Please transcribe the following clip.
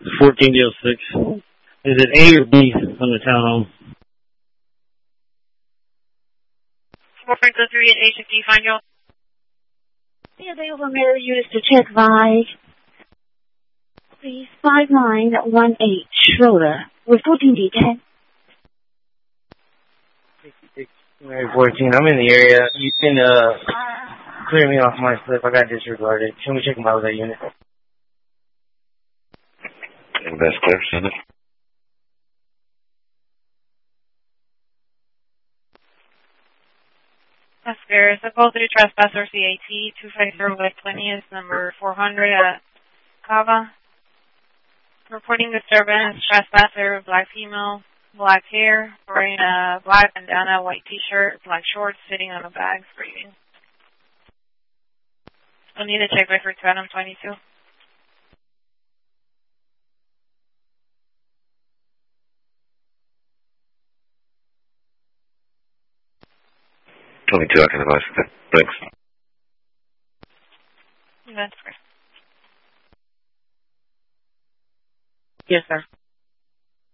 14D06. Is it A or B on the townhome? 4.03 at HFD, find you. The available mirror units to check by, please, 5918 Schroeder with 14D10. 66, Mary 14. I'm in the area. You can clear me off my slip. I got disregarded. Can we check them out with that unit? That's clear, send it. That's fair. Supposedly trespasser CAT 250-20 is number 400 at Cava. Reporting disturbance, trespasser, black female, black hair, wearing a black bandana, white t-shirt, black shorts, sitting on a bag, screaming. I'll need a check by for Adam 22. 22, I can advise that. Thanks. That's great. Yes, sir.